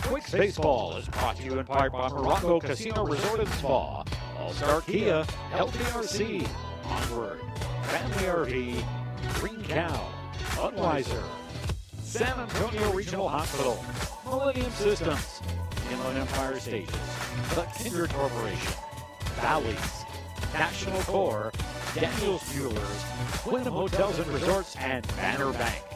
Twix Baseball is brought to you in part by Morongo Casino Resort and Spa, All-Star Kia, LTRC, Onward, Family RV, Green Cow, Budweiser, San Antonio Regional Hospital, Millennium Systems, Inland Empire Stages, The Kindred Corporation, Bally's, National Core, Daniels Jewelers, Wyndham Hotels and Resorts, and Banner Bank.